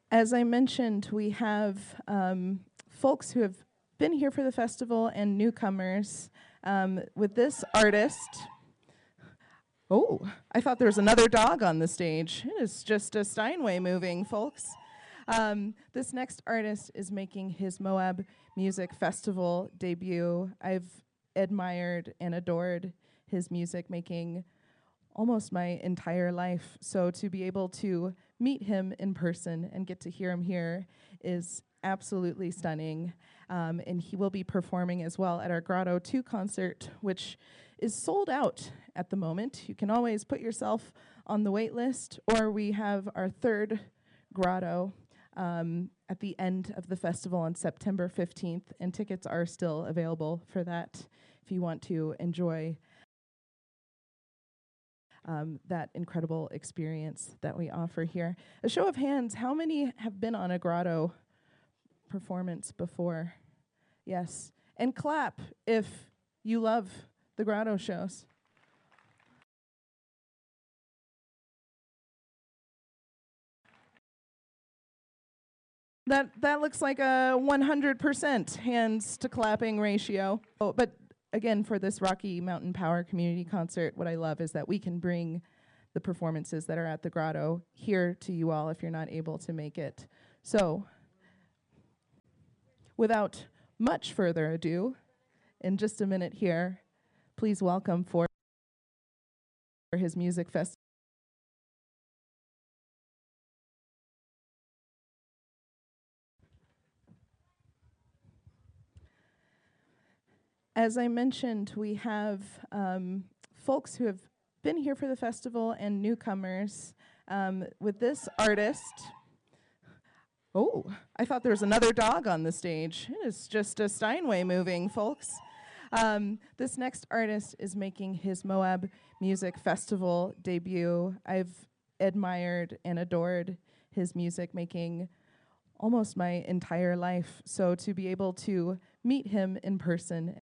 As I mentioned, we have folks who have been here for the festival and newcomers with this artist. Oh, I thought there was another dog on the stage. It is just a Steinway moving, folks. This next artist is making his Moab Music Festival debut. I've admired and adored his music making almost my entire life. So to be able to meet him in person and get to hear him here is absolutely stunning. And he will be performing as well at our Grotto 2 concert, which is sold out at the moment. You can always put yourself on the wait list, or we have our third Grotto at the end of the festival on September 15th, and tickets are still available for that if you want to enjoy that incredible experience that we offer here. A show of hands, how many have been on a Grotto performance before? Yes. And clap if you love the Grotto shows. That looks like a 100% hands to clapping ratio. Oh, but again, for this Rocky Mountain Power Community Concert, what I love is that we can bring the performances that are at the Grotto here to you all if you're not able to make it. So, without much further ado, in just a minute here, please welcome for his music festival. As I mentioned, we have folks who have been here for the festival and newcomers with this artist. Oh, I thought there was another dog on the stage. It is just a Steinway moving, folks. This next artist is making his Moab Music Festival debut. I've admired and adored his music making almost my entire life. So to be able to meet him in person